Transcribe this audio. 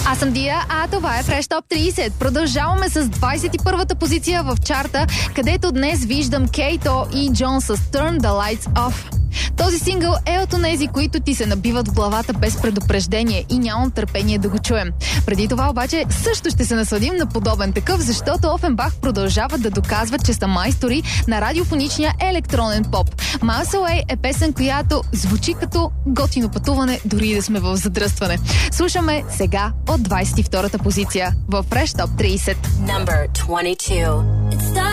Аз съм Дия, а това е Fresh Top 30. Продължаваме с 21-та позиция в чарта, където днес виждам Кейто и Джон с Turn the Lights Off. Този сингъл е от онези, които ти се набиват в главата без предупреждение и нямам търпение да го чуем. Преди това обаче също ще се насладим на подобен такъв, защото Офенбах продължава да доказват, че са майстори на радиофоничния електронен поп. Miles Away е песен, която звучи като готино пътуване, дори да сме в задръстване. Слушаме сега от 22-та позиция в Fresh Top 30. Number 22.